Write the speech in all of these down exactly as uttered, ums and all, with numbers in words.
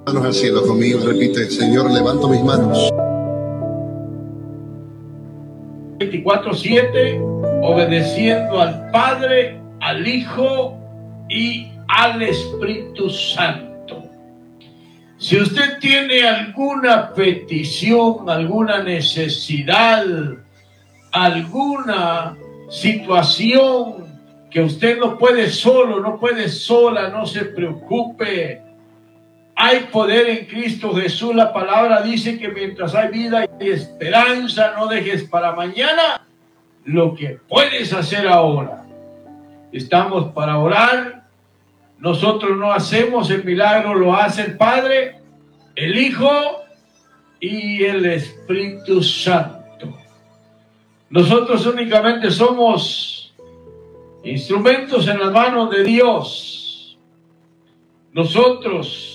Manos al cielo conmigo, repite: Señor, levanto mis manos. veinticuatro siete, obedeciendo al Padre, al Hijo y al Espíritu Santo. Si usted tiene alguna petición, alguna necesidad, alguna situación que usted no puede solo, no puede sola, no se preocupe. Hay poder en Cristo Jesús. La palabra dice que mientras hay vida y esperanza, no dejes para mañana lo que puedes hacer ahora. Estamos para orar. Nosotros no hacemos el milagro, lo hace el Padre, el Hijo y el Espíritu Santo. Nosotros únicamente somos instrumentos en las manos de Dios. Nosotros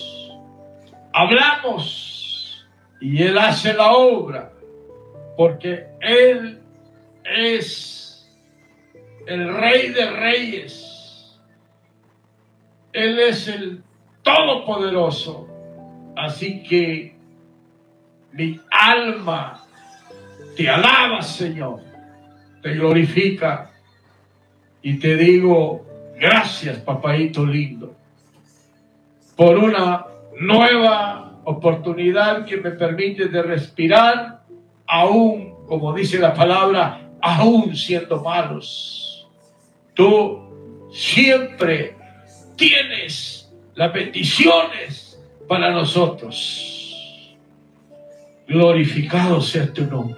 hablamos y Él hace la obra, porque Él es el Rey de Reyes. Él es el Todopoderoso. Así que mi alma te alaba, Señor, te glorifica y te digo gracias, papaito lindo, por una nueva oportunidad que me permite de respirar, aún, como dice la palabra, aún siendo malos. Tú siempre tienes las bendiciones para nosotros. Glorificado sea tu nombre.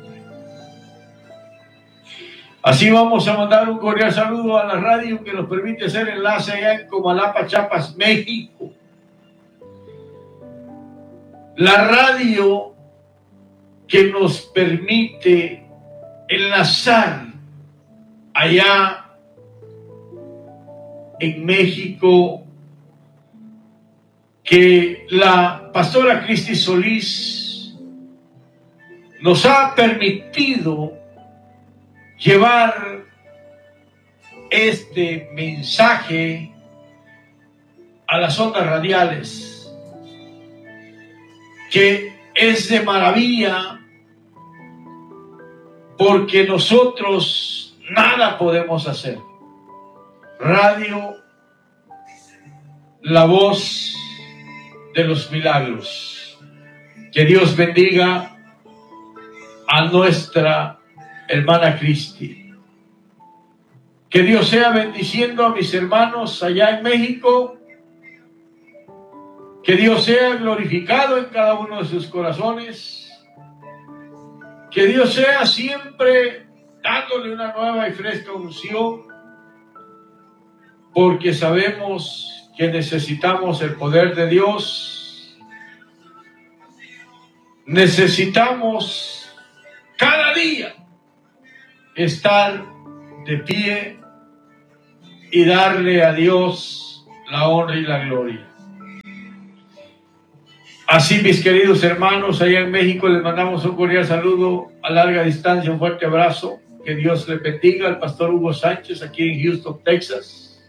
Así vamos a mandar un cordial saludo a la radio que nos permite hacer enlace allá en Comalapa, Chiapas, México. La radio que nos permite enlazar allá en México, que la pastora Cristi Solís nos ha permitido llevar este mensaje a las ondas radiales, que es de maravilla, porque nosotros nada podemos hacer. Radio, la voz de los milagros. Que Dios bendiga a nuestra hermana Cristi. Que Dios sea bendiciendo a mis hermanos allá en México. Que Dios sea glorificado en cada uno de sus corazones. Que Dios sea siempre dándole una nueva y fresca unción, porque sabemos que necesitamos el poder de Dios. Necesitamos cada día estar de pie y darle a Dios la honra y la gloria. Así, mis queridos hermanos, allá en México les mandamos un cordial saludo a larga distancia, un fuerte abrazo. Que Dios le bendiga al pastor Hugo Sánchez aquí en Houston, Texas,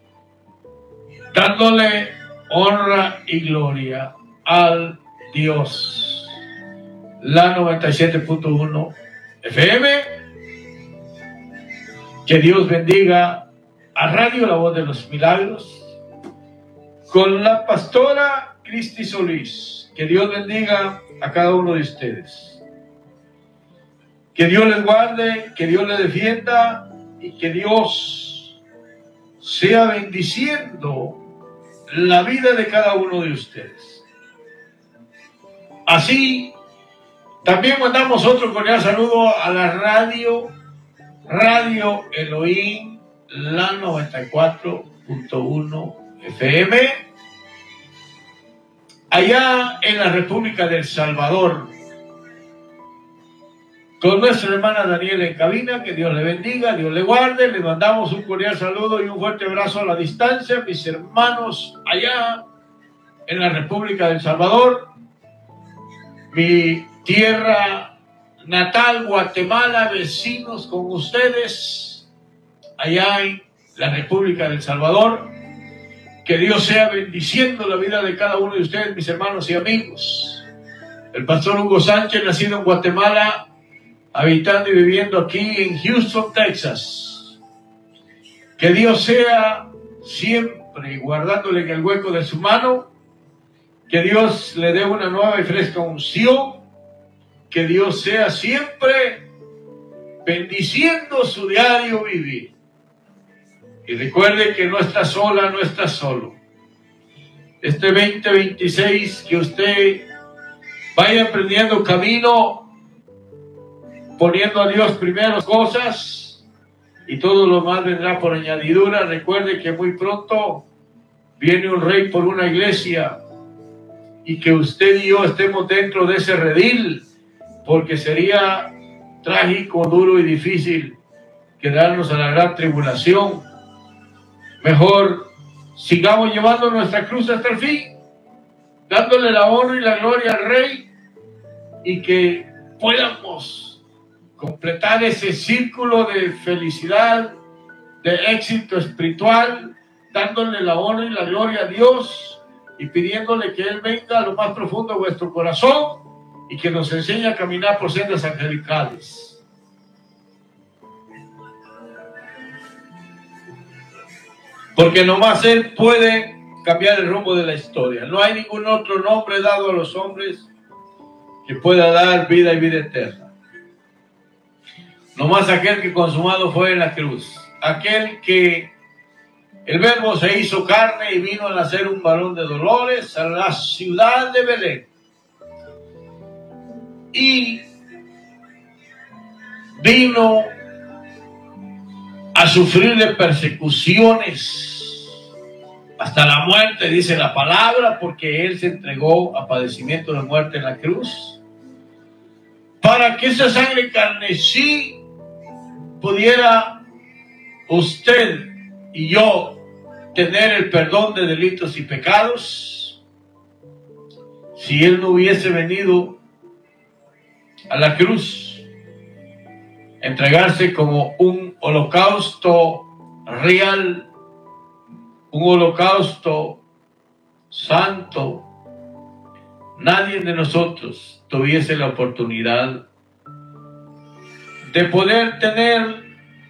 dándole honra y gloria al Dios. La noventa y siete punto uno F M. Que Dios bendiga a Radio La Voz de los Milagros con la pastora Cristi Solís. Que Dios bendiga a cada uno de ustedes. Que Dios les guarde, que Dios les defienda y que Dios sea bendiciendo la vida de cada uno de ustedes. Así, también mandamos otro cordial saludo a la radio, Radio Elohim, la noventa y cuatro punto uno F M, allá en la República del Salvador, con nuestra hermana Daniela en cabina. Que Dios le bendiga, Dios le guarde. Le mandamos un cordial saludo y un fuerte abrazo a la distancia, mis hermanos allá en la República del Salvador, mi tierra natal, Guatemala, vecinos con ustedes allá en la República del Salvador. Que Dios sea bendiciendo la vida de cada uno de ustedes, mis hermanos y amigos. El pastor Hugo Sánchez, nacido en Guatemala, habitando y viviendo aquí en Houston, Texas. Que Dios sea siempre guardándole en el hueco de su mano. Que Dios le dé una nueva y fresca unción. Que Dios sea siempre bendiciendo su diario vivir. Y recuerde que no está sola, no está solo. Este veinte veintiséis, que usted vaya aprendiendo camino, poniendo a Dios primero cosas, y todo lo más vendrá por añadidura. Recuerde que muy pronto viene un rey por una iglesia, y que usted y yo estemos dentro de ese redil, porque sería trágico, duro y difícil quedarnos a la gran tribulación. Mejor sigamos llevando nuestra cruz hasta el fin, dándole la honra y la gloria al Rey, y que podamos completar ese círculo de felicidad, de éxito espiritual, dándole la honra y la gloria a Dios y pidiéndole que Él venga a lo más profundo de vuestro corazón y que nos enseñe a caminar por sendas angelicales. Porque nomás Él puede cambiar el rumbo de la historia. No hay ningún otro nombre dado a los hombres que pueda dar vida y vida eterna. Nomás aquel que consumado fue en la cruz. Aquel que el Verbo se hizo carne y vino a nacer un varón de dolores a la ciudad de Belén. Y vino a sufrir de persecuciones hasta la muerte, dice la palabra, porque Él se entregó a padecimiento de muerte en la cruz, para que esa sangre carmesí pudiera usted y yo tener el perdón de delitos y pecados. Si Él no hubiese venido a la cruz, entregarse como un holocausto real, un holocausto santo, nadie de nosotros tuviese la oportunidad de poder tener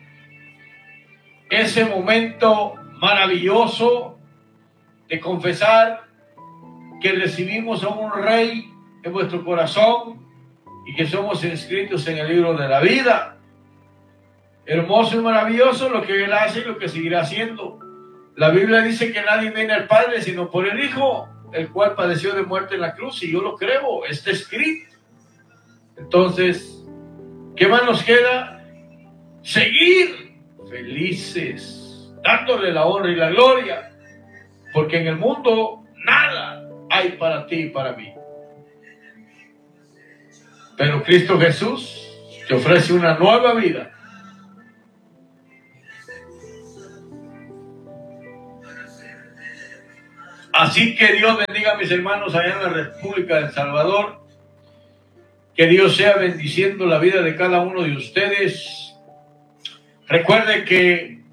ese momento maravilloso de confesar que recibimos a un Rey en vuestro corazón y que somos inscritos en el libro de la vida. Hermoso y maravilloso lo que Él hace y lo que seguirá haciendo. La Biblia dice que nadie viene al Padre sino por el Hijo, el cual padeció de muerte en la cruz, y yo lo creo, está escrito. Entonces, ¿qué más nos queda? Seguir felices, dándole la honra y la gloria, porque en el mundo nada hay para ti y para mí. Pero Cristo Jesús te ofrece una nueva vida. Así que Dios bendiga a mis hermanos allá en la República de El Salvador. Que Dios sea bendiciendo la vida de cada uno de ustedes. Recuerde que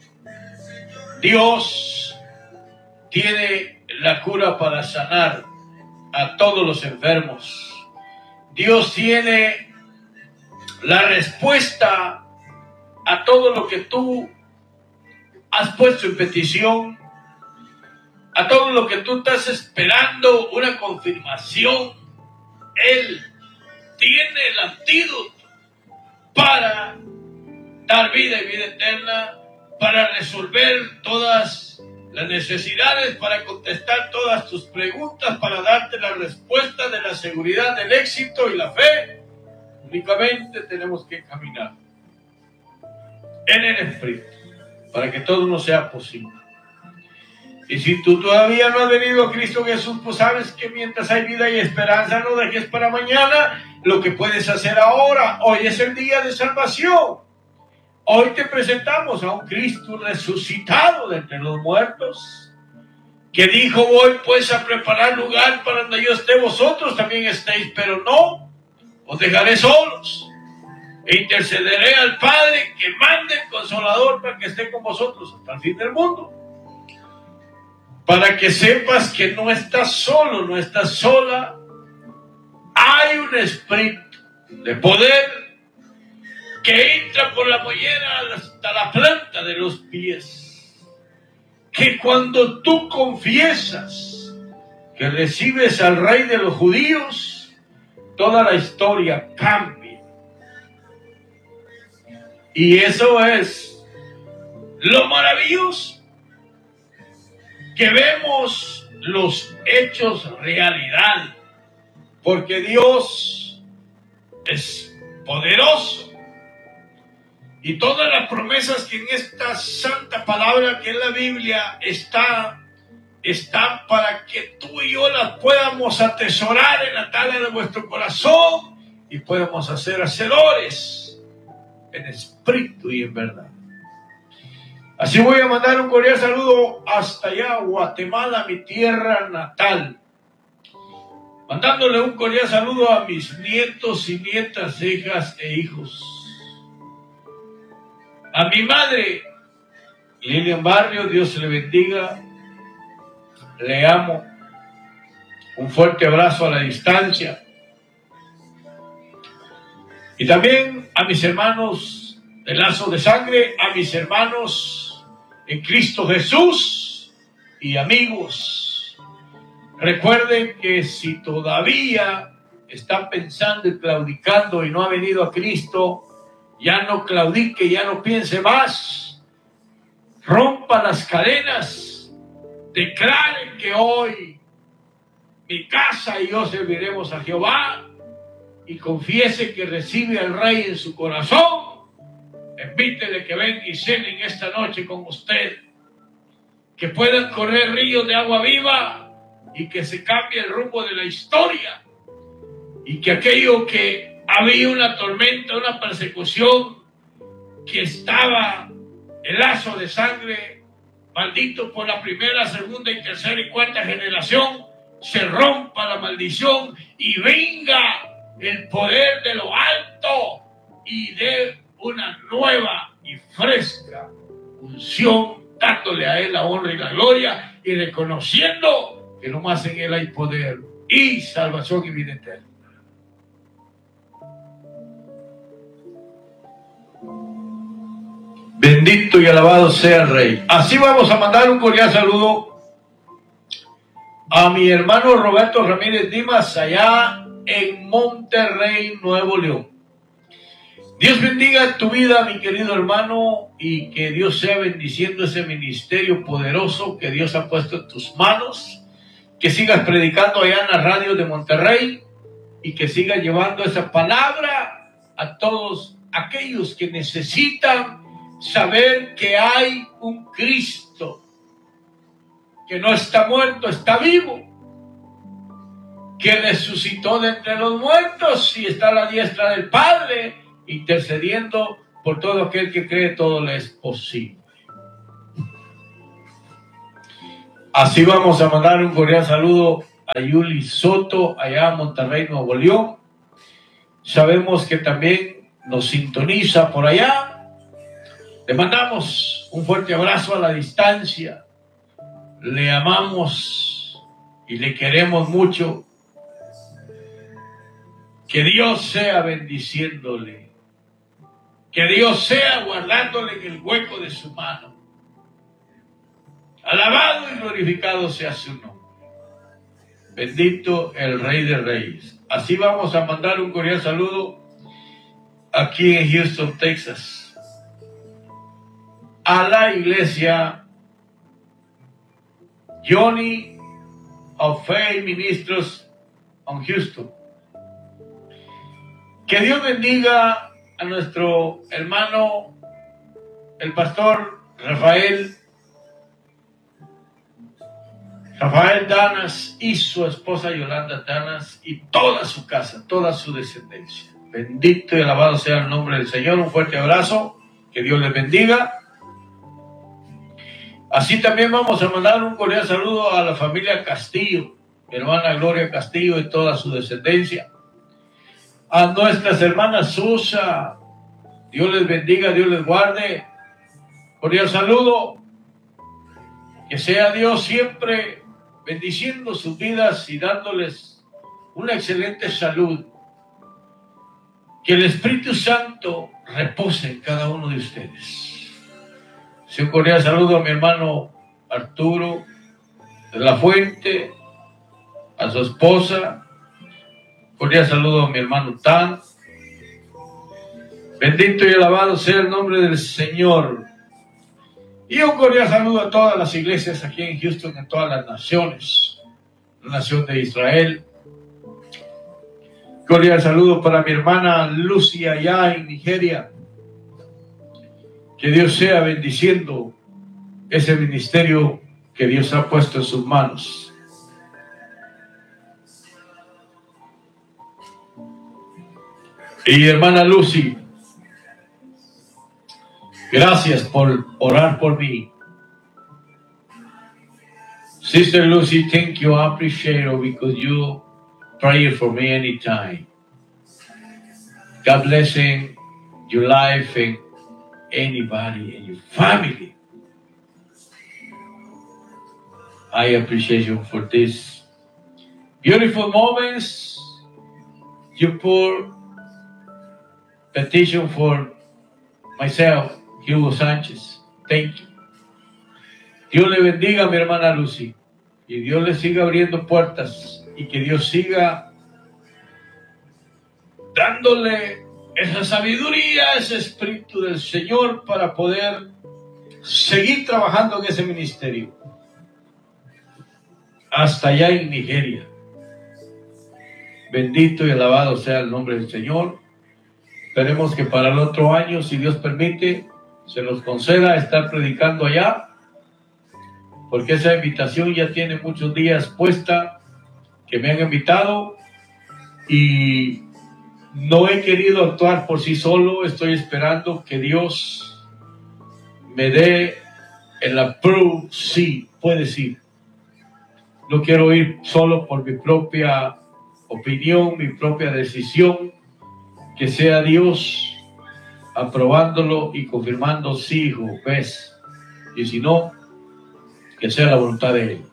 Dios tiene la cura para sanar a todos los enfermos. Dios tiene la respuesta a todo lo que tú has puesto en petición, a todo lo que tú estás esperando, una confirmación. Él tiene el antídoto para dar vida y vida eterna, para resolver todas las necesidades, para contestar todas tus preguntas, para darte la respuesta de la seguridad, del éxito y la fe. Únicamente tenemos que caminar en el Espíritu para que todo nos sea posible. Y si tú todavía no has venido a Cristo Jesús, pues sabes que mientras hay vida y esperanza, no dejes para mañana lo que puedes hacer ahora. Hoy es el día de salvación. Hoy te presentamos a un Cristo resucitado de entre los muertos, que dijo: voy pues a preparar lugar para donde yo esté, vosotros también estéis, pero no os dejaré solos, e intercederé al Padre que mande el Consolador para que esté con vosotros hasta el fin del mundo. para que sepas que no estás solo, no estás sola. Hay un espíritu de poder que entra por la mollera hasta la planta de los pies, que cuando tú confiesas que recibes al Rey de los judíos, toda la historia cambia. Y eso es lo maravilloso, que vemos los hechos realidad, porque Dios es poderoso. Y todas las promesas que en esta santa palabra que es la Biblia está, están para que tú y yo las podamos atesorar en la tala de nuestro corazón y podamos hacer hacedores en espíritu y en verdad. Así voy a mandar un cordial saludo hasta allá, Guatemala, mi tierra natal. Mandándole un cordial saludo a mis nietos y nietas, hijas e hijos. A mi madre, Lilian Barrio, Dios le bendiga. Le amo. Un fuerte abrazo a la distancia. Y también a mis hermanos de lazo de sangre, a mis hermanos en Cristo Jesús y amigos. Recuerden que si todavía están pensando y claudicando y no ha venido a Cristo, ya no claudique, ya no piense más. Rompa las cadenas. Declaren que hoy mi casa y yo serviremos a Jehová. Y confiese que recibe al Rey en su corazón. Invítele que venga y cenen esta noche con usted. Que puedan correr ríos de agua viva y que se cambie el rumbo de la historia. Y que aquello que había una tormenta, una persecución, que estaba el lazo de sangre, maldito por la primera, segunda y tercera y cuarta generación, se rompa la maldición y venga el poder de lo alto y de una nueva y fresca unción, dándole a él la honra y la gloria y reconociendo que nomás en él hay poder y salvación y vida eterna. Bendito y alabado sea el Rey. Así vamos a mandar un cordial saludo a mi hermano Roberto Ramírez Dimas allá en Monterrey, Nuevo León. Dios bendiga tu vida, mi querido hermano, y que Dios sea bendiciendo ese ministerio poderoso que Dios ha puesto en tus manos, que sigas predicando allá en la radio de Monterrey y que sigas llevando esa palabra a todos aquellos que necesitan saber que hay un Cristo que no está muerto, está vivo, que resucitó de entre los muertos y está a la diestra del Padre, intercediendo por todo aquel que cree, todo le es posible. Así vamos a mandar un cordial saludo a Yuli Soto, allá en Monterrey, Nuevo León. Sabemos que también nos sintoniza por allá. Le mandamos un fuerte abrazo a la distancia. Le amamos y le queremos mucho. Que Dios sea bendiciéndole. Que Dios sea guardándole en el hueco de su mano. Alabado y glorificado sea su nombre. Bendito el Rey de Reyes. Así vamos a mandar un cordial saludo aquí en Houston, Texas, a la iglesia Johnny of Faith Ministros en Houston. Que Dios bendiga a nuestro hermano, el pastor Rafael, Rafael Danas y su esposa Yolanda Danas y toda su casa, toda su descendencia. Bendito y alabado sea el nombre del Señor. Un fuerte abrazo. Que Dios les bendiga. Así también vamos a mandar un cordial saludo a la familia Castillo, mi hermana Gloria Castillo y toda su descendencia. A nuestras hermanas Susa, Dios les bendiga, Dios les guarde. Cordial saludo. Que sea Dios siempre bendiciendo sus vidas y dándoles una excelente salud. Que el Espíritu Santo repose en cada uno de ustedes. Sí, un cordial saludo a mi hermano Arturo de la Fuente, a su esposa. Cordial saludo a mi hermano Tan. Bendito y alabado sea el nombre del Señor. Y un cordial saludo a todas las iglesias aquí en Houston, en todas las naciones, la nación de Israel. Cordial saludo para mi hermana Lucy allá en Nigeria. Que Dios sea bendiciendo ese ministerio que Dios ha puesto en sus manos. Y hermana Lucy, gracias por orar por mí. Sister Lucy, thank you. I appreciate it because you pray for me anytime. God blessing your life and anybody in your family. I appreciate you for this beautiful moments. You pour petition for myself, Hugo Sánchez. Thank you. Dios le bendiga a mi hermana Lucy y Dios le siga abriendo puertas y que Dios siga dándole esa sabiduría, ese espíritu del Señor para poder seguir trabajando en ese ministerio hasta allá en Nigeria. Bendito y alabado sea el nombre del Señor. Esperemos que para el otro año, si Dios permite, se nos conceda estar predicando allá, porque esa invitación ya tiene muchos días puesta, que me han invitado y no he querido actuar por sí solo. Estoy esperando que Dios me dé el approve, sí, puedes ir. No quiero ir solo por mi propia opinión, mi propia decisión, que sea Dios aprobándolo y confirmando, sí, hijo, ves, y si no, que sea la voluntad de Él.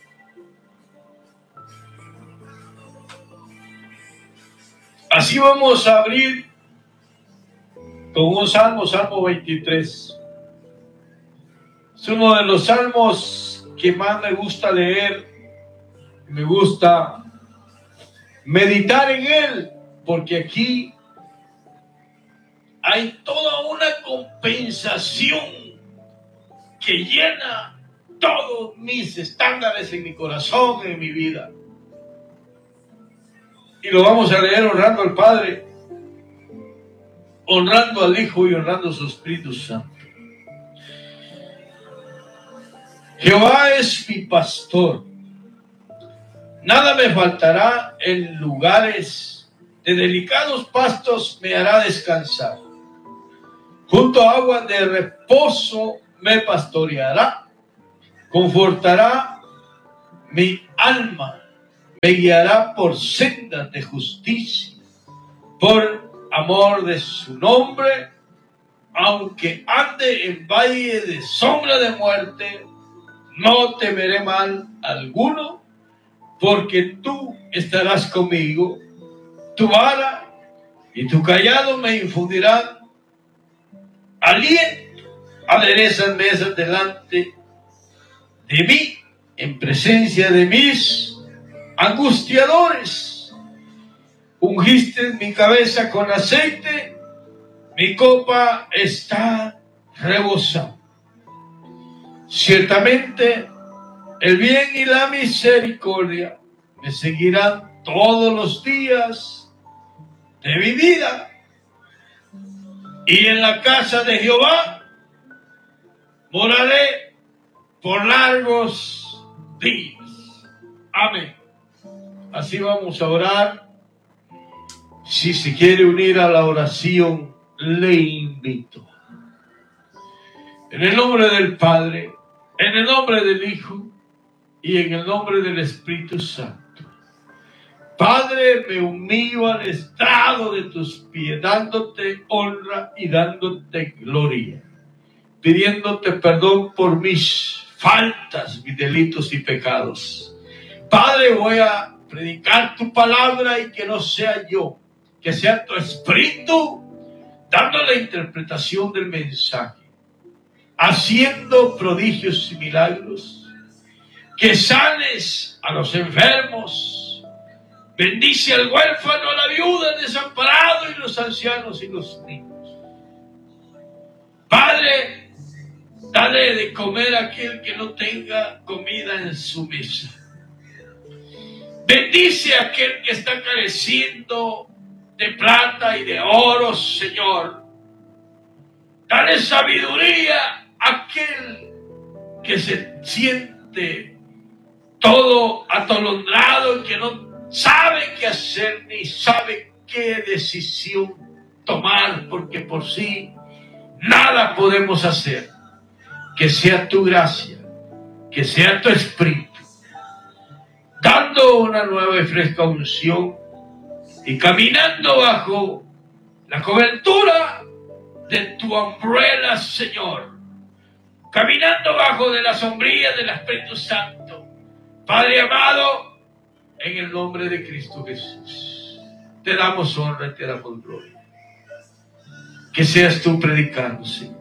Así vamos a abrir con un salmo, Salmo veintitrés. Es uno de los salmos que más me gusta leer, me gusta meditar en él, porque aquí hay toda una compensación que llena todos mis estándares en mi corazón, en mi vida. Y lo vamos a leer honrando al Padre, honrando al Hijo y honrando a su Espíritu Santo. Jehová es mi pastor, nada me faltará. En lugares de delicados pastos me hará descansar. Junto a aguas de reposo me pastoreará. Confortará mi alma. Me guiará por sendas de justicia, por amor de su nombre. Aunque ande en valle de sombra de muerte, no temeré mal alguno, porque tú estarás conmigo. Tu vara y tu cayado me infundirán aliento. Aderezan mesas delante de mí, en presencia de mis angustiadores. Ungiste mi cabeza con aceite, mi copa está rebosando. Ciertamente el bien y la misericordia me seguirán todos los días de mi vida, y en la casa de Jehová moraré por largos días. Amén. Así vamos a orar. Si se quiere unir a la oración, le invito. En el nombre del Padre, en el nombre del Hijo y en el nombre del Espíritu Santo. Padre, me humillo al estrado de tus pies, dándote honra y dándote gloria, pidiéndote perdón por mis faltas, mis delitos y pecados. Padre, voy a predicar tu palabra y que no sea yo, que sea tu Espíritu dando la interpretación del mensaje, haciendo prodigios y milagros, que sanes a los enfermos, bendice al huérfano, a la viuda, al desamparado y los ancianos y los niños. Padre, dale de comer a aquel que no tenga comida en su mesa. Bendice a aquel que está careciendo de plata y de oro, Señor. Dale sabiduría a aquel que se siente todo atolondrado y que no sabe qué hacer ni sabe qué decisión tomar, porque por sí nada podemos hacer. Que sea tu gracia, que sea tu Espíritu, dando una nueva y fresca unción y caminando bajo la cobertura de tu umbrella, Señor, caminando bajo de la sombrilla del Espíritu Santo. Padre amado, en el nombre de Cristo Jesús, te damos honra y te damos gloria. Que seas tú predicando, Señor.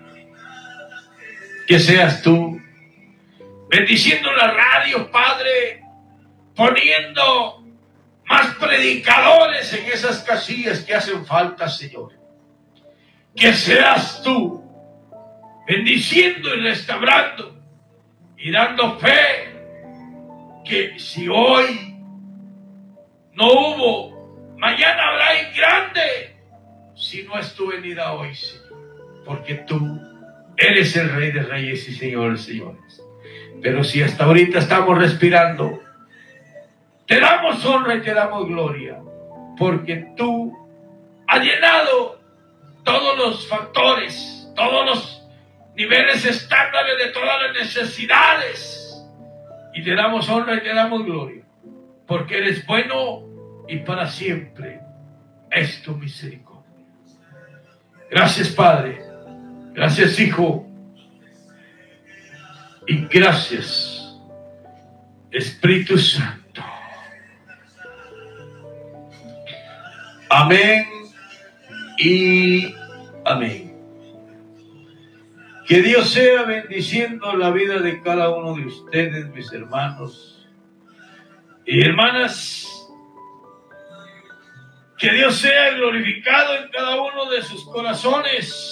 Que seas tú bendiciendo la radio, Padre, poniendo más predicadores en esas casillas que hacen falta, Señor. Que seas tú bendiciendo y restaurando y dando fe que si hoy no hubo, mañana habrá en grande, si no es tu venida hoy, Señor. Porque tú eres el Rey de Reyes y Señor de Señores. Pero si hasta ahorita estamos respirando, te damos honra y te damos gloria, porque tú has llenado todos los factores, todos los niveles estándares de todas las necesidades, y te damos honra y te damos gloria, porque eres bueno y para siempre es tu misericordia. Gracias, Padre. Gracias, Hijo. Y gracias, Espíritu Santo. Amén y amén. Que Dios sea bendiciendo la vida de cada uno de ustedes, mis hermanos y hermanas. Que Dios sea glorificado en cada uno de sus corazones.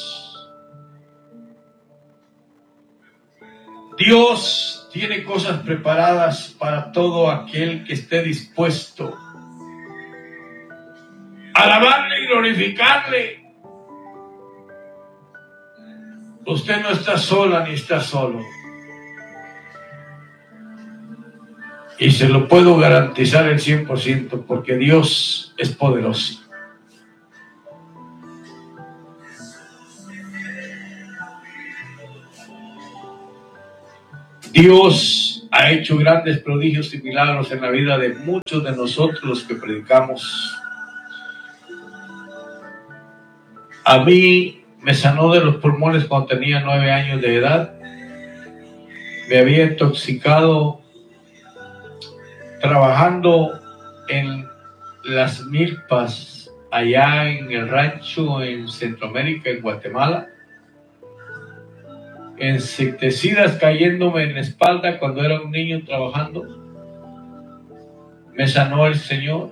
Dios tiene cosas preparadas para todo aquel que esté dispuesto a alabarle y glorificarle. Usted no está sola ni está solo. Y se lo puedo garantizar el cien por ciento, porque Dios es poderoso. Dios ha hecho grandes prodigios y milagros en la vida de muchos de nosotros los que predicamos. A mí me sanó de los pulmones cuando tenía nueve años de edad. Me había intoxicado trabajando en las milpas allá en el rancho en Centroamérica, en Guatemala. Insecticidas cayéndome en la espalda cuando era un niño trabajando. Me sanó el Señor.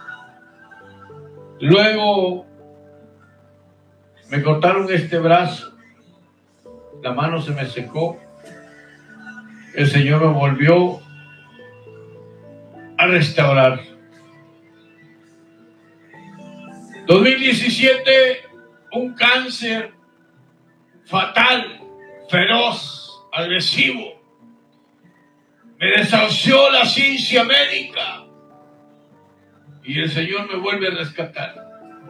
Luego me cortaron este brazo, la mano se me secó. El Señor me volvió a restaurar. dos mil diecisiete, un cáncer fatal, feroz, agresivo. Me desahució la ciencia médica y el Señor me vuelve a rescatar.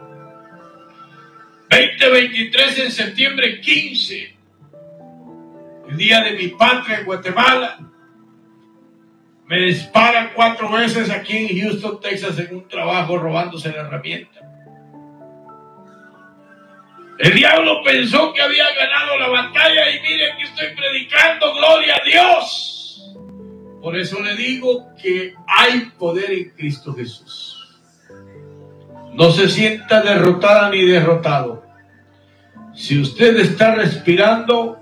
veinte veintitrés, en septiembre quince, el día de mi patria en Guatemala, me disparan cuatro veces aquí en Houston, Texas, en un trabajo robándose la herramienta. El diablo pensó que había ganado la batalla y miren que estoy predicando, gloria a Dios. Por eso le digo que hay poder en Cristo Jesús. No se sienta derrotada ni derrotado. Si usted está respirando,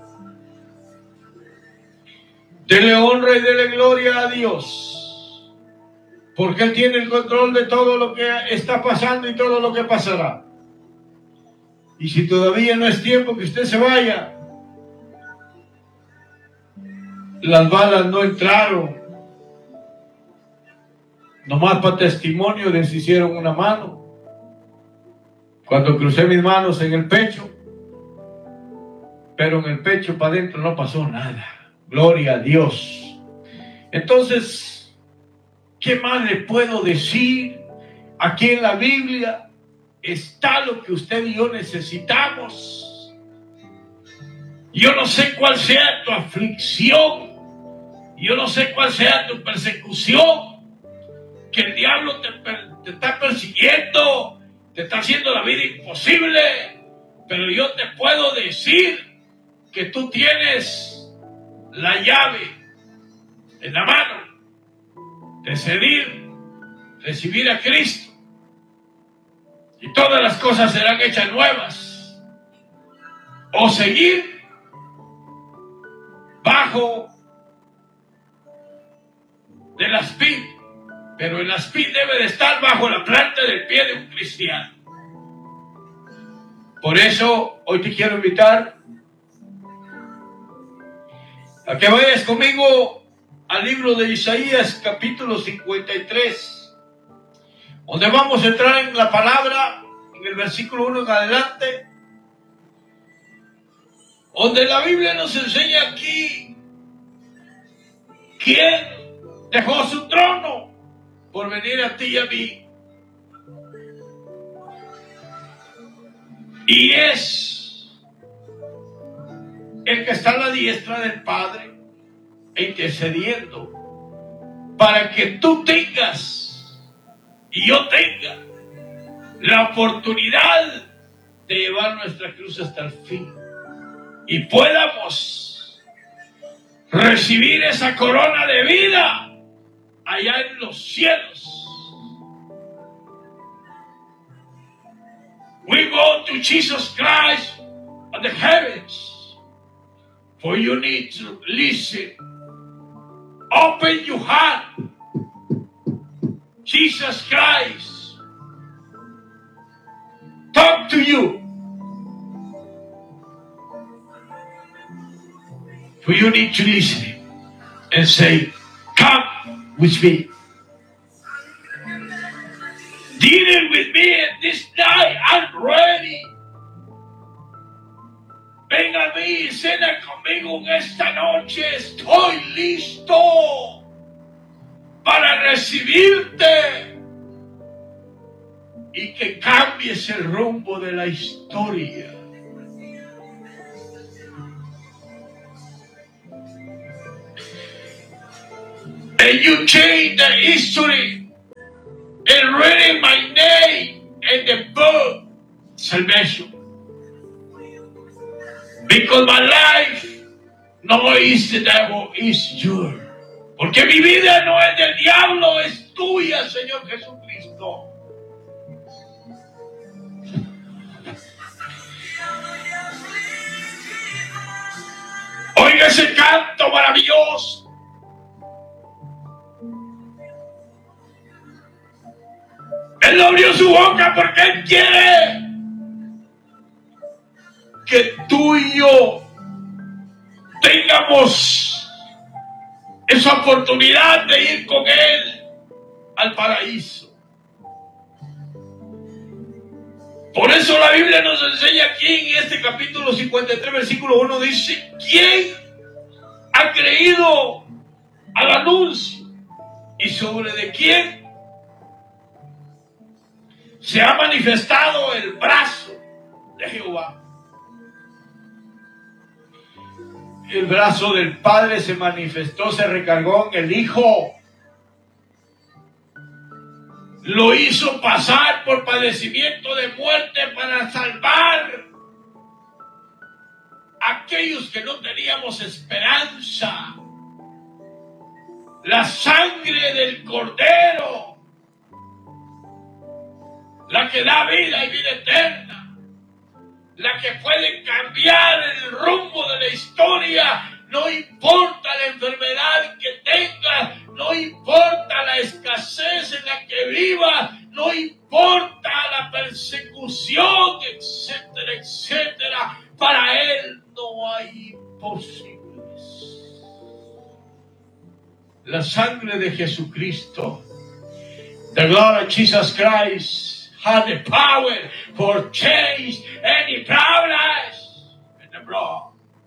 dele honra y dele gloria a Dios, porque Él tiene el control de todo lo que está pasando y todo lo que pasará. Y si todavía no es tiempo que usted se vaya, las balas no entraron, nomás para testimonio les hicieron una mano. Cuando crucé mis manos en el pecho, pero en el pecho para adentro no pasó nada. Gloria a Dios. Entonces, ¿qué más le puedo decir? Aquí en la Biblia está lo que usted y yo necesitamos. Yo no sé cuál sea tu aflicción, yo no sé cuál sea tu persecución, que el diablo te, te está persiguiendo, te está haciendo la vida imposible, pero yo te puedo decir que tú tienes la llave en la mano, decidir, recibir a Cristo, y todas las cosas serán hechas nuevas, o seguir bajo del aspid, pero el aspid debe de estar bajo la planta del pie de un cristiano. Por eso hoy te quiero invitar a que vayas conmigo al libro de Isaías capítulo cincuenta y tres, donde vamos a entrar en la palabra, en el versículo uno en adelante, donde la Biblia nos enseña aquí quién dejó su trono por venir a ti y a mí. Y es el que está a la diestra del Padre intercediendo para que tú tengas y yo tenga la oportunidad de llevar nuestra cruz hasta el fin y podamos recibir esa corona de vida allá en los cielos. We go to Jesus Christ at the heavens, for you need to listen. Open your heart. Jesus Christ talk to you. For you need to listen and say, come with me. Deal with me and this night I'm ready. Ven a mí y cena conmigo en esta noche. Estoy listo para recibirte y que cambies el rumbo de la historia. And you change the history and reading my name in the book salvation. Because my life no is the devil, is yours. Porque mi vida no es del diablo, es tuya, Señor Jesucristo. Oiga ese canto maravilloso. Él abrió su boca porque Él quiere que tú y yo tengamos esa oportunidad de ir con Él al paraíso. Por eso la Biblia nos enseña aquí en este capítulo cincuenta y tres, versículo uno, dice: ¿quién ha creído al anuncio? ¿Y sobre de quién se ha manifestado el brazo de Jehová? El brazo del Padre se manifestó, se recargó en el Hijo. Lo hizo pasar por padecimiento de muerte para salvar aquellos que no teníamos esperanza. La sangre del Cordero, la que da vida y vida eterna, la que puede cambiar el rumbo de la historia. No importa la enfermedad que tengas, no importa la escasez en la que vivas, no importa la persecución, etcétera, etcétera. Para Él no hay imposibles. La sangre de Jesucristo, the blood of Jesus Christ, has the power for change any problems in the blood.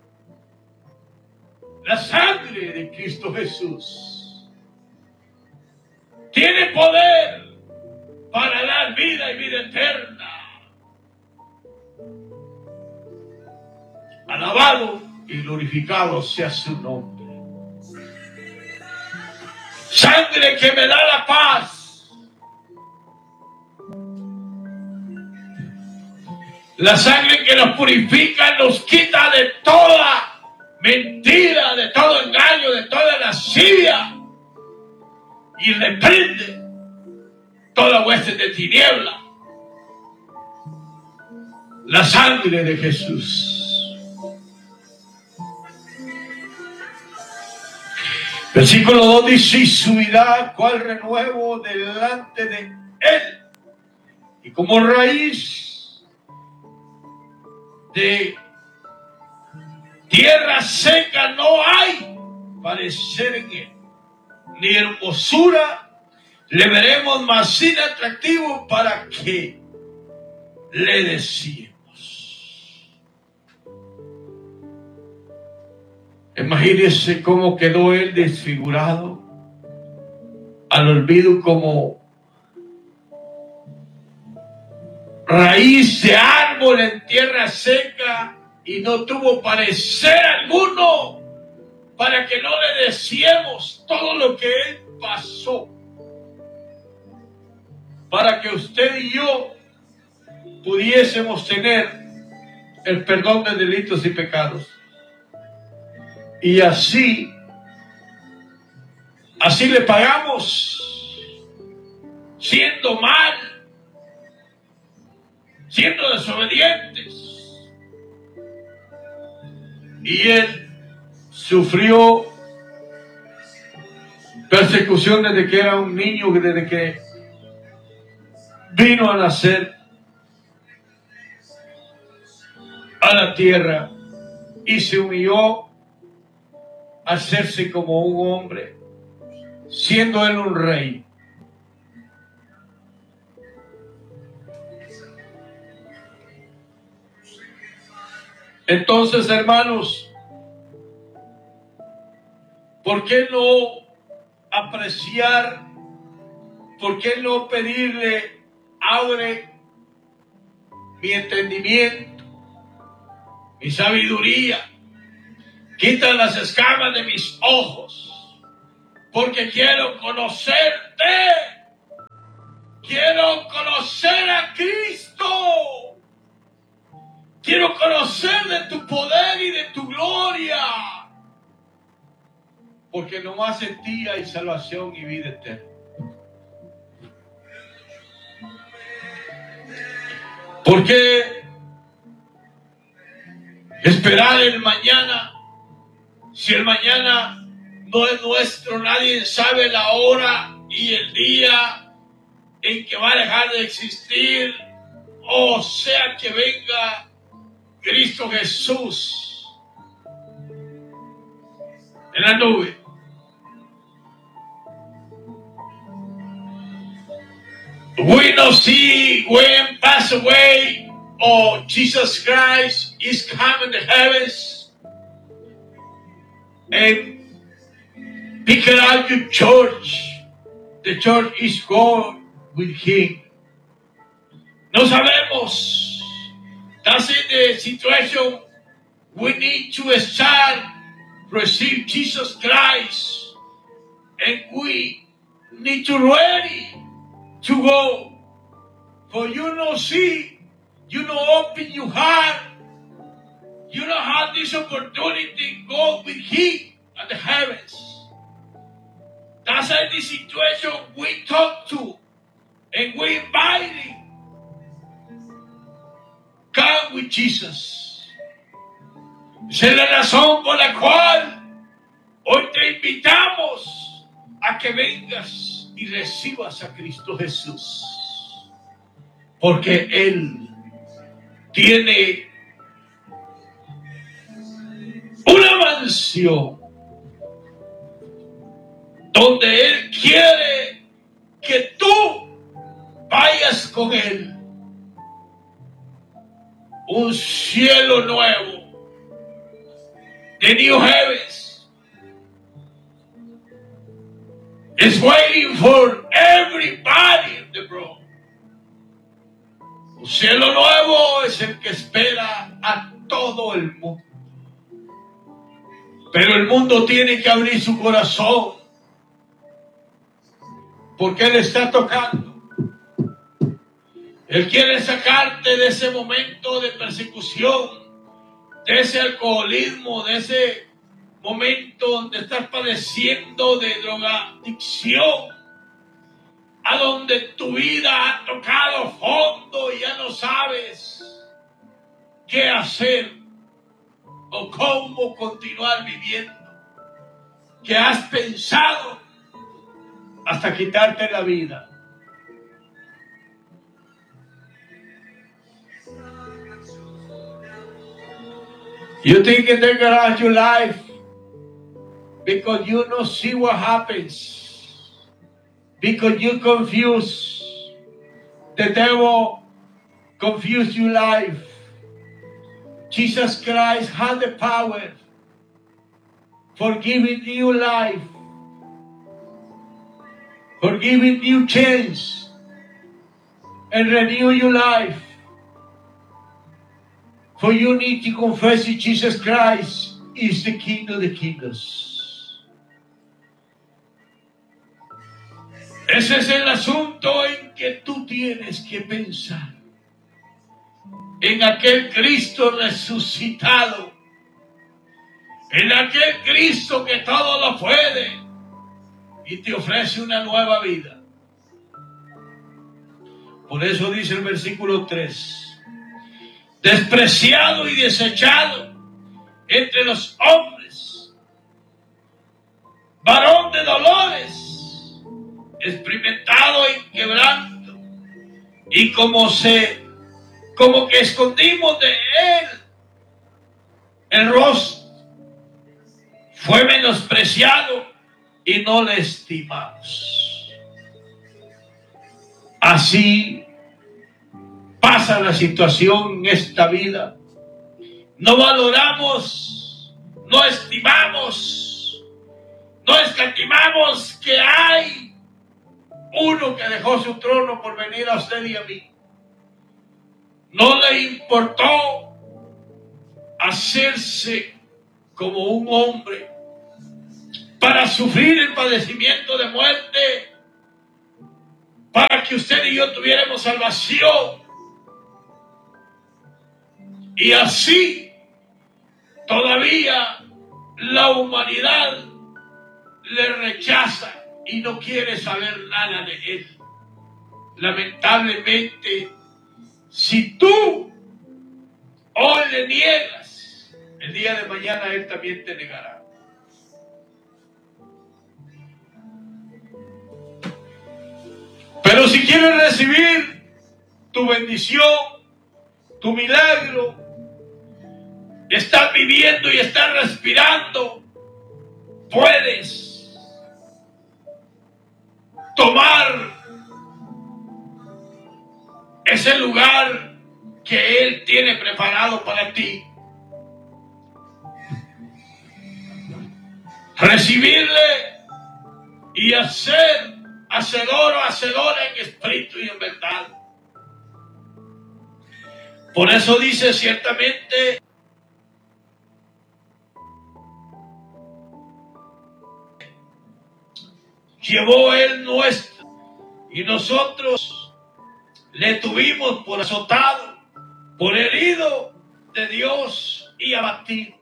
La sangre de Cristo Jesús tiene poder para dar vida y vida eterna. Alabado y glorificado sea su nombre. Sangre que me da la paz. La sangre que nos purifica, nos quita de toda mentira, de todo engaño, de toda lascivia, y reprende toda hueste de tiniebla. La sangre de Jesús. Versículo dos dice: y subirá cual renuevo delante de Él, y como raíz de tierra seca no hay parecer en Él, ni hermosura le veremos más sin atractivo para que le deseemos. Imagínense cómo quedó Él desfigurado, al olvido, como raíz de árbol en tierra seca, y no tuvo parecer alguno para que no le deseemos todo lo que Él pasó, para que usted y yo pudiésemos tener el perdón de delitos y pecados. Y así, así le pagamos, siendo mal, siendo desobedientes. Y Él sufrió persecución desde que era un niño, desde que vino a nacer a la tierra, y se humilló a hacerse como un hombre, siendo Él un rey. Entonces, hermanos, ¿por qué no apreciar? ¿Por qué no pedirle: abre mi entendimiento, mi sabiduría, quita las escamas de mis ojos, porque quiero conocerte, quiero conocer a Cristo, quiero conocer de tu poder y de tu gloria, porque nomás en ti hay salvación y vida eterna. ¿Por qué esperar el mañana? Si el mañana no es nuestro, nadie sabe la hora y el día en que va a dejar de existir, o sea que venga Cristo Jesús en la nube. We don't see when pass away, or Jesus Christ is coming to heavens and pick out your church. The church is going with Him. No sabemos. That's in the situation. We need to start receive Jesus Christ, and we need to ready to go. For you know, see, you know, open your heart, You don't have this opportunity to go with Him at the heavens. That's the situation we talk to and we invite Him. Come with Jesus. Esa es la razón por la cual hoy te invitamos a que vengas y recibas a Cristo Jesús. Porque Él tiene una mansión donde Él quiere que tú vayas con Él. Un cielo nuevo, the new heavens, is waiting for everybody in the world. Un cielo nuevo es el que espera a todo el mundo. Pero el mundo tiene que abrir su corazón, porque Él está tocando. Él quiere sacarte de ese momento de persecución, de ese alcoholismo, de ese momento donde estás padeciendo de drogadicción, a donde tu vida ha tocado fondo y ya no sabes qué hacer o cómo continuar viviendo, que has pensado hasta quitarte la vida. You think they're gonna ask your life because you don't see what happens, because you confuse. The devil confuse your life. Jesus Christ has the power for giving you life, for giving you chance and renew your life. For you need to confess that Jesus Christ is the King of the kingdoms. Ese es el asunto en que tú tienes que pensar. En aquel Cristo resucitado. En aquel Cristo que todo lo puede y te ofrece una nueva vida. Por eso dice el versículo tres. Despreciado y desechado entre los hombres, varón de dolores, experimentado en quebranto, y como se, como que escondimos de él el rostro, fue menospreciado y no le estimamos. Así pasa la situación en esta vida. No valoramos, no estimamos, no escatimamos que hay uno que dejó su trono por venir a usted y a mí. No le importó hacerse como un hombre para sufrir el padecimiento de muerte, para que usted y yo tuviéramos salvación. Y así, todavía la humanidad le rechaza y no quiere saber nada de él. Lamentablemente, si tú hoy le niegas, el día de mañana él también te negará. Pero si quieres recibir tu bendición, tu milagro, estás viviendo y estás respirando, puedes tomar ese lugar que Él tiene preparado para ti. Recibirle y hacer hacedor o hacedora en espíritu y en verdad. Por eso dice ciertamente, llevó Él nuestra y nosotros le tuvimos por azotado, por herido de Dios y abatido.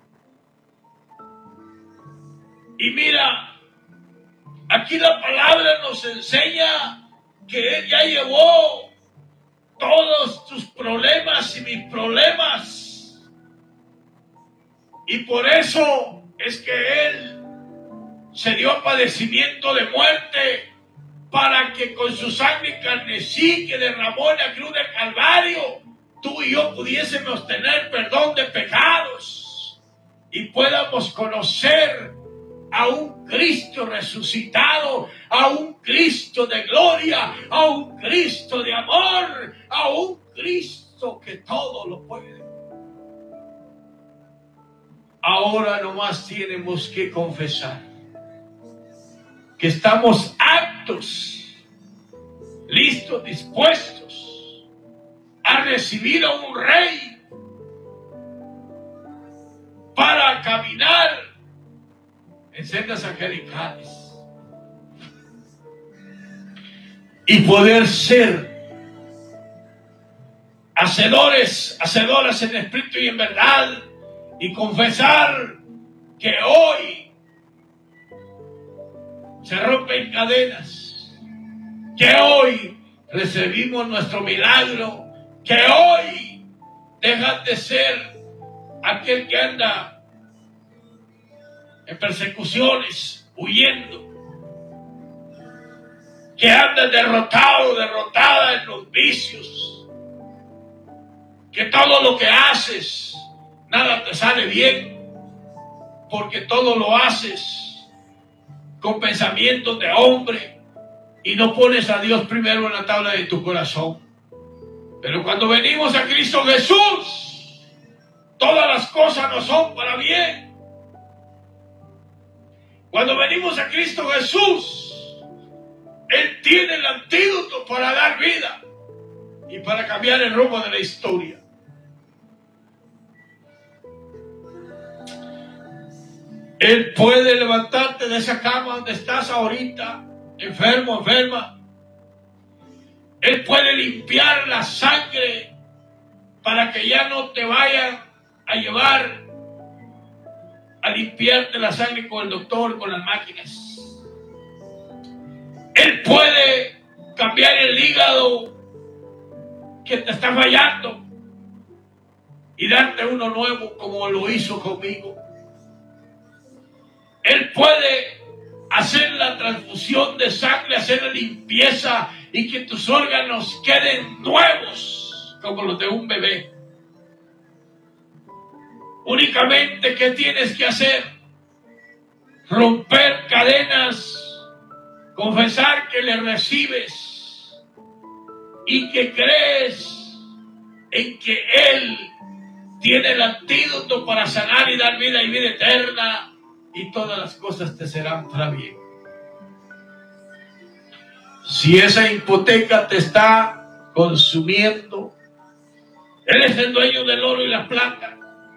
Y mira, aquí la palabra nos enseña que Él ya llevó todos tus problemas y mis problemas. Y por eso es que Él se dio padecimiento de muerte, para que con su sangre carmesí que derramó en la cruz del Calvario, tú y yo pudiésemos tener perdón de pecados y podamos conocer a un Cristo resucitado, a un Cristo de gloria, a un Cristo de amor, a un Cristo que todo lo puede. Ahora nomás tenemos que confesar que estamos aptos, listos, dispuestos a recibir a un rey para caminar en sendas angelicales y poder ser hacedores, hacedoras en espíritu y en verdad, y confesar que hoy se rompen cadenas, que hoy recibimos nuestro milagro, que hoy dejas de ser aquel que anda en persecuciones, huyendo, que anda derrotado, derrotada en los vicios, que todo lo que haces, nada te sale bien, porque todo lo haces con pensamientos de hombre y no pones a Dios primero en la tabla de tu corazón. Pero cuando venimos a Cristo Jesús, todas las cosas nos son para bien. Cuando venimos a Cristo Jesús, Él tiene el antídoto para dar vida y para cambiar el rumbo de la historia. Él puede levantarte de esa cama donde estás ahorita, enfermo, enferma. Él puede limpiar la sangre para que ya no te vayan a llevar a limpiarte la sangre con el doctor, con las máquinas. Él puede cambiar el hígado que te está fallando y darte uno nuevo como lo hizo conmigo. Él puede hacer la transfusión de sangre, hacer la limpieza y que tus órganos queden nuevos como los de un bebé. Únicamente, ¿qué tienes que hacer? Romper cadenas, confesar que le recibes y que crees en que Él tiene el antídoto para sanar y dar vida y vida eterna. Y todas las cosas te serán para bien. Si esa hipoteca te está consumiendo, Él es el dueño del oro y la plata.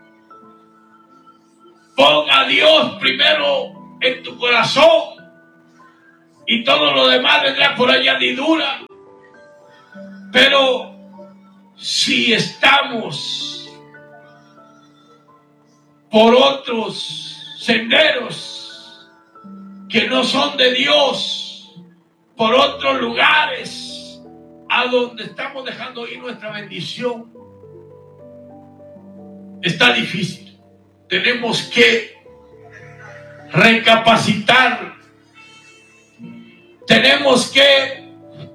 Pon a Dios primero en tu corazón y todo lo demás vendrá por añadidura. Pero si estamos por otros senderos que no son de Dios, por otros lugares a donde estamos dejando ir nuestra bendición, está difícil. Tenemos que recapacitar, tenemos que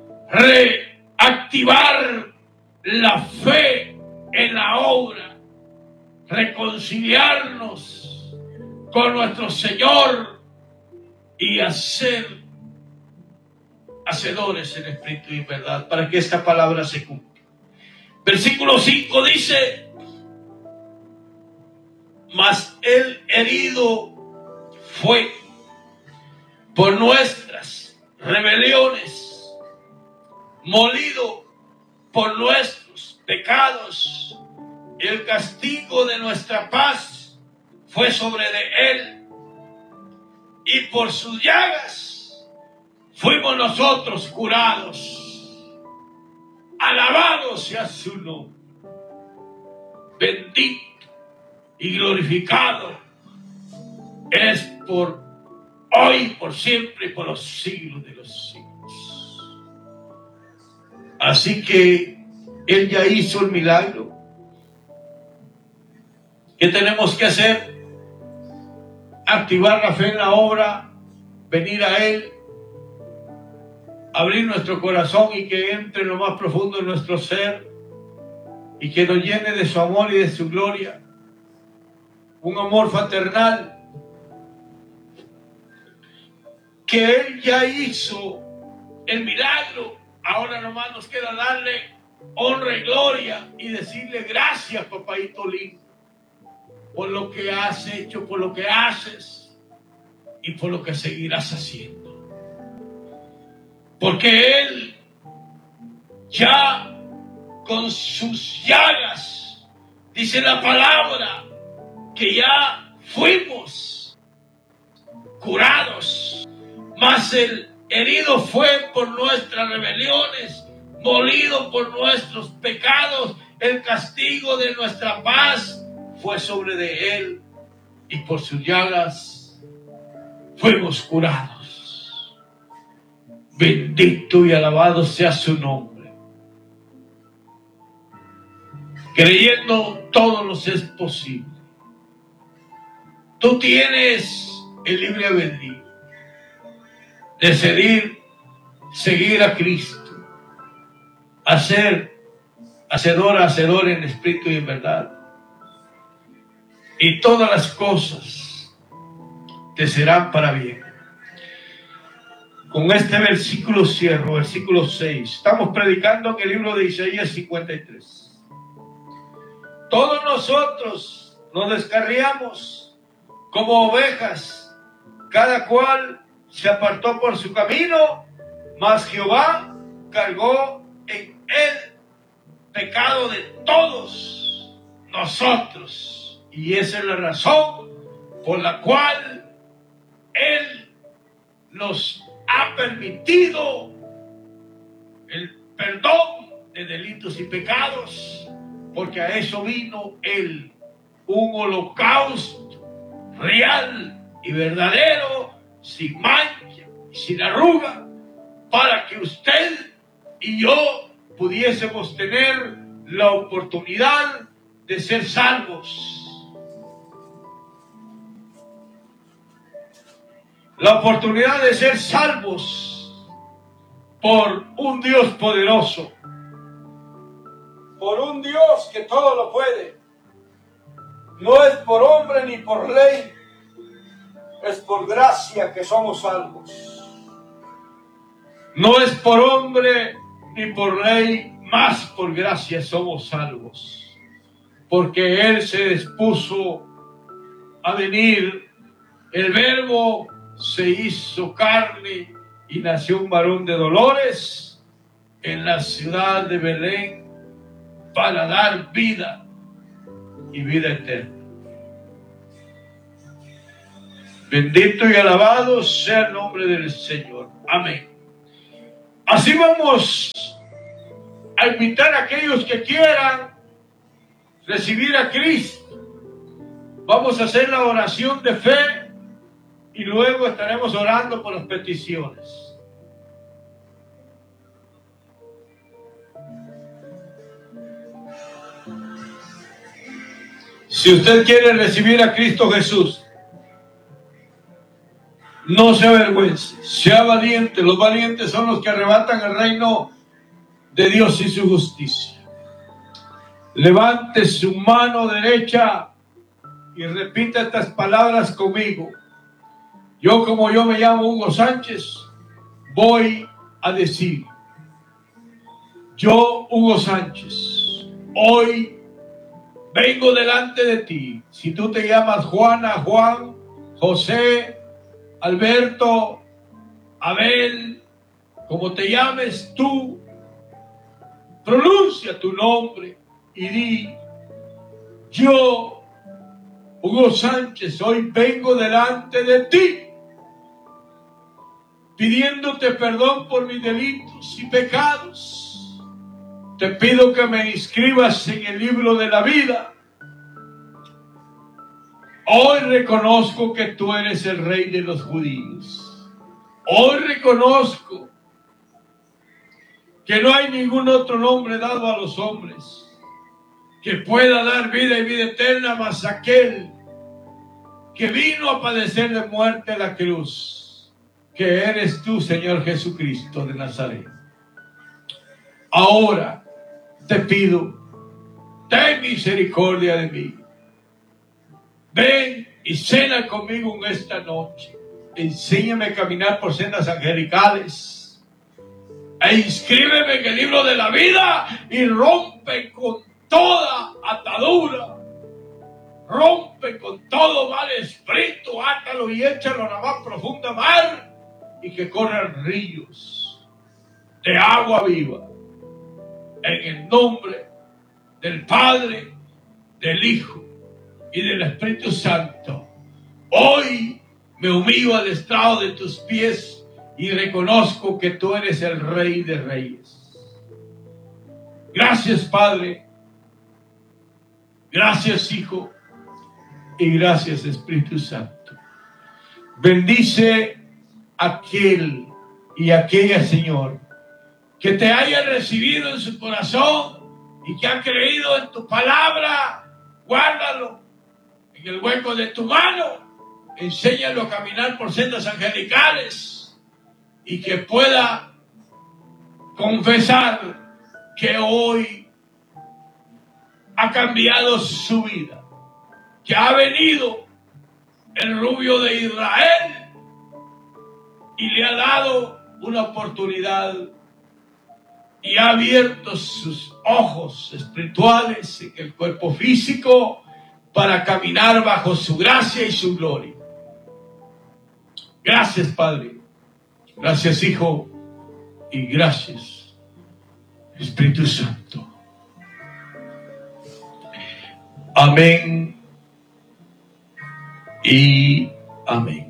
reactivar la fe en la obra, reconciliarnos con nuestro Señor y hacer hacedores en espíritu y verdad para que esta palabra se cumpla. Versículo cinco dice: mas el herido fue por nuestras rebeliones, molido por nuestros pecados, el castigo de nuestra paz fue sobre de Él, y por sus llagas fuimos nosotros curados. Alabado sea su nombre. Bendito y glorificado es por hoy, por siempre y por los siglos de los siglos. Así que Él ya hizo el milagro. ¿Qué tenemos que hacer? Activar la fe en la obra, venir a Él, abrir nuestro corazón y que entre en lo más profundo de nuestro ser y que nos llene de su amor y de su gloria. Un amor fraternal que Él ya hizo el milagro. Ahora nomás nos queda darle honra y gloria y decirle gracias, papaito lindo, por lo que has hecho, por lo que haces y por lo que seguirás haciendo. Porque Él ya con sus llagas, dice la palabra, que ya fuimos curados, mas el herido fue por nuestras rebeliones, molido por nuestros pecados, el castigo de nuestra paz fue sobre de Él, y por sus llagas fuimos curados. Bendito y alabado sea su nombre. Creyendo todo nos es posible. Tú tienes el libre albedrío de seguir, seguir a Cristo, hacer, hacedor, hacedor en espíritu y en verdad. Y todas las cosas te serán para bien. Con este versículo cierro, versículo seis. Estamos predicando en el libro de Isaías cincuenta y tres. Todos nosotros nos descarriamos como ovejas, cada cual se apartó por su camino, mas Jehová cargó en el pecado de todos nosotros. Y esa es la razón por la cual Él nos ha permitido el perdón de delitos y pecados, porque a eso vino Él, un holocausto real y verdadero, sin mancha y sin arruga, para que usted y yo pudiésemos tener la oportunidad de ser salvos. La oportunidad de ser salvos por un Dios poderoso, por un Dios que todo lo puede. No es por hombre ni por ley, es por gracia que somos salvos. No es por hombre ni por ley, más por gracia somos salvos. Porque Él se dispuso a venir, el Verbo se hizo carne y nació un varón de dolores en la ciudad de Belén para dar vida y vida eterna. Bendito y alabado sea el nombre del Señor. Amén. Así vamos a invitar a aquellos que quieran recibir a Cristo. Vamos a hacer la oración de fe y luego estaremos orando por las peticiones. Si usted quiere recibir a Cristo Jesús, no se avergüence, sea valiente. Los valientes son los que arrebatan el reino de Dios y su justicia. Levante su mano derecha y repita estas palabras conmigo. Yo, como yo me llamo Hugo Sánchez, voy a decir: yo, Hugo Sánchez, hoy vengo delante de ti. Si tú te llamas Juana, Juan, José, Alberto, Abel, como te llames tú, pronuncia tu nombre y di: yo, Hugo Sánchez, hoy vengo delante de ti, pidiéndote perdón por mis delitos y pecados. Te pido que me inscribas en el libro de la vida Hoy reconozco que tú eres el Rey de los judíos. Hoy reconozco que no hay ningún otro nombre dado a los hombres que pueda dar vida y vida eterna más aquel que vino a padecer de muerte en la cruz, que eres tú, Señor Jesucristo de Nazaret. Ahora te pido, ten misericordia de mí. Ven y cena conmigo en esta noche. Enséñame a caminar por sendas angelicales. E inscríbeme en el libro de la vida y rompe con toda atadura. Rompe con todo mal espíritu, átalo y échalo a la más profunda mar y que corran ríos de agua viva. En el nombre del Padre, del Hijo y del Espíritu Santo. Hoy me humillo al estrado de tus pies y reconozco que tú eres el Rey de Reyes. Gracias, Padre. Gracias, Hijo. Y gracias, Espíritu Santo. Bendice aquel y aquella, Señor, que te haya recibido en su corazón y que ha creído en tu palabra. Guárdalo en el hueco de tu mano. Enséñalo a caminar por sendas angelicales y que pueda confesar que hoy ha cambiado su vida, que ha venido el rubio de Israel y le ha dado una oportunidad y ha abierto sus ojos espirituales en el cuerpo físico para caminar bajo su gracia y su gloria. Gracias, Padre. Gracias, Hijo. Y gracias, Espíritu Santo. Amén y amén.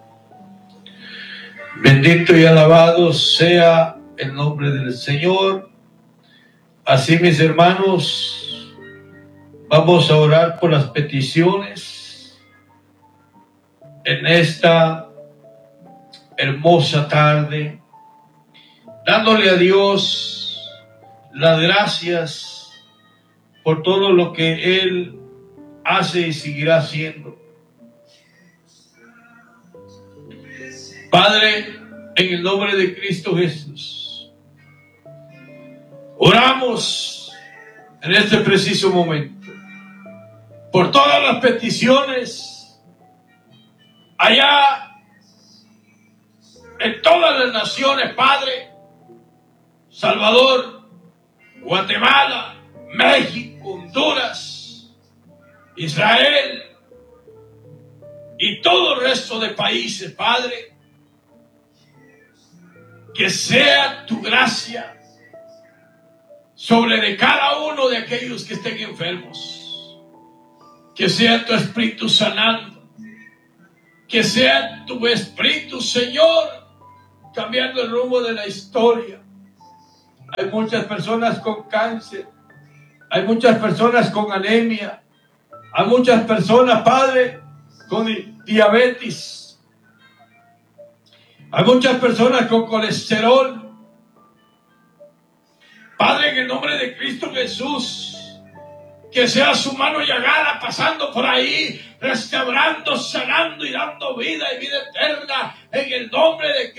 Bendito y alabado sea el nombre del Señor. Así, mis hermanos, vamos a orar por las peticiones en esta hermosa tarde, dándole a Dios las gracias por todo lo que Él hace y seguirá haciendo. Padre, en el nombre de Cristo Jesús, oramos en este preciso momento por todas las peticiones allá en todas las naciones, Padre. Salvador, Guatemala, México, Honduras, Israel y todo el resto de países, Padre. Que sea tu gracia sobre de cada uno de aquellos que estén enfermos. Que sea tu Espíritu sanando. Que sea tu Espíritu, Señor, cambiando el rumbo de la historia. Hay muchas personas con cáncer. Hay muchas personas con anemia. Hay muchas personas, Padre, con diabetes. Hay muchas personas con colesterol. Padre, en el nombre de Cristo Jesús, que sea su mano llagada pasando por ahí, restaurando, sanando y dando vida y vida eterna en el nombre de Cristo.